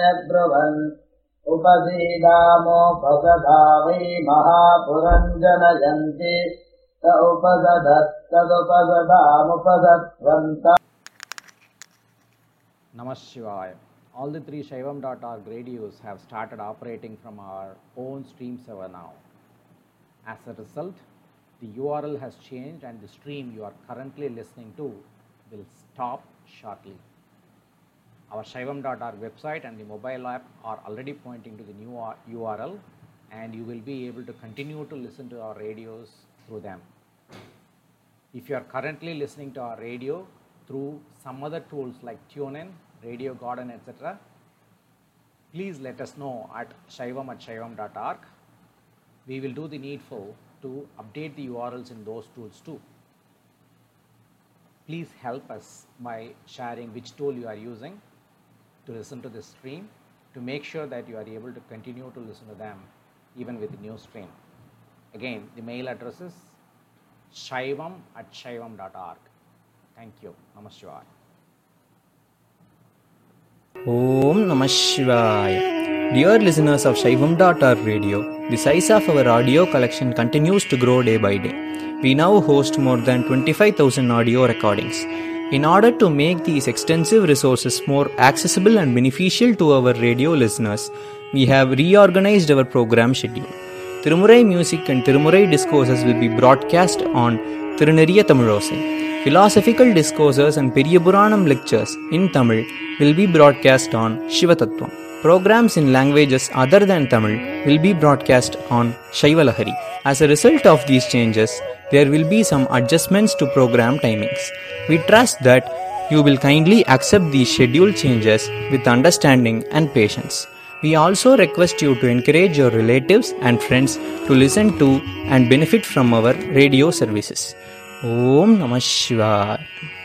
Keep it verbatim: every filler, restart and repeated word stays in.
यद्ब्रुवन् उपसीदामोपसदा वै महापुरञ्जनयन्ति स उपसदत्तदुपसदामुपसत्वन्त. Namah Shivaya. All the three Shaivam dot org radios have started operating from our own stream server now. As a result, the U R L has changed and the stream you are currently listening to will stop shortly. Our Shaivam dot org website and the mobile app are already pointing to the new U R L, and you will be able to continue to listen to our radios through them. If you are currently listening to our radio through some other tools like TuneIn, Radio Garden, et cetera, please let us know at shaivam at shaivam dot org. We will do the needful to update the U R Ls in those tools too. Please help us by sharing which tool you are using to listen to this stream, to make sure that you are able to continue to listen to them even with the new stream. Again, the mail address is shaivam at shaivam dot org. Thank you. Namah Shivaya. Om Namah Shivaya. Dear listeners of Shaivam dot org radio, the size of our audio collection continues to grow day by day. We now host more than twenty-five thousand audio recordings. In order to make these extensive resources more accessible and beneficial to our radio listeners, we have reorganized our program schedule. Tirumurai music and Tirumurai discourses will be broadcast on Tiruneriya Tamilosai. Philosophical discourses and Periyapuranam lectures in Tamil will be broadcast on Shivatattvam. Programs in languages other than Tamil will be broadcast on Shaivalahari. As a result of these changes, there will be some adjustments to program timings. We trust that you will kindly accept these schedule changes with understanding and patience. We also request you to encourage your relatives and friends to listen to and benefit from our radio services. Om Namah Shivaya.